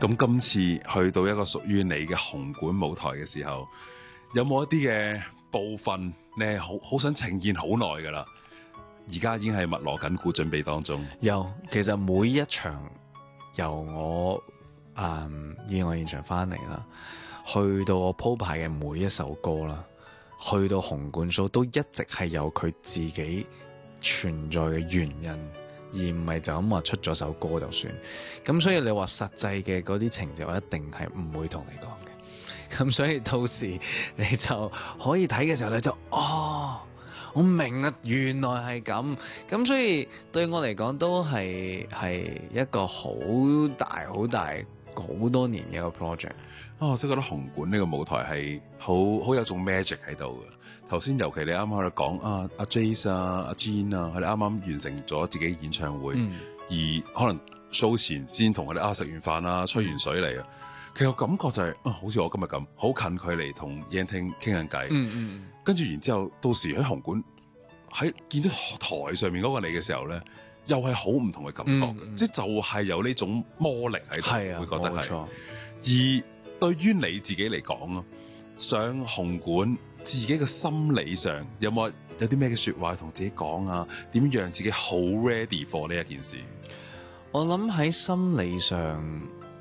咁今次去到一個屬於你嘅紅館舞台嘅時候，有冇一啲嘅部分你係好想呈現好耐噶啦？而家已經係密鑼緊鼓準備當中。 有，其實每一場由我意外現場翻嚟啦，去到我鋪排嘅每一首歌啦，去到紅館 show 都一直係有佢自己存在嘅原因，而唔係就咁話出咗首歌就算。咁所以你話實際嘅嗰啲情節，我一定係唔會同你講嘅。咁所以到時你就可以睇嘅時候，你就我明啦，原來係咁。咁所以對我嚟講都係一個好大好多年嘅一個 project。 我真係覺得紅館呢個舞台係好有種 magic 喺度嘅。頭先尤其你啱啱喺度講阿 Jace 阿 Jean 啊，佢哋啱啱完成咗自己演唱會，而可能 show 前先同佢哋食完飯啦，吹完水嚟啊。其實感覺就係好似我今日咁，好近距離同 Yan Ting 傾緊偈。跟住然之後，到時喺紅館喺見到台上面嗰個你嘅時候咧，又係好唔同嘅感覺嘅，即係就係有呢種魔力喺度，會覺得係。 錯。 而對於你自己嚟講啊，上紅館自己嘅心理上有啲咩嘅說話同自己講啊？點樣讓自己好 ready for 呢一件事？ 我諗喺心理上，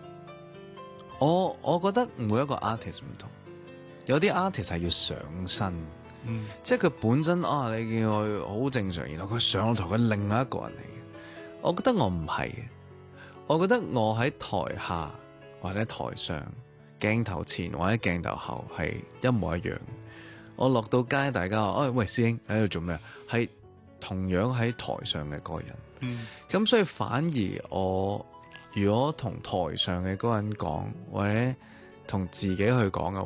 我覺得每一個 artist 唔同，有啲 artist 係要上身，即係佢本身你見佢好正常，然後佢上台佢另外一個人嚟嘅。我覺得我唔係嘅，我覺得我喺台下或者台上，鏡頭前或者鏡頭後係一模一樣。我落到街，大家話：喂，師兄喺度做咩啊？係同樣喺台上嘅嗰個人。咁所以反而我如果同台上嘅嗰個人講，或者同自己去講嘅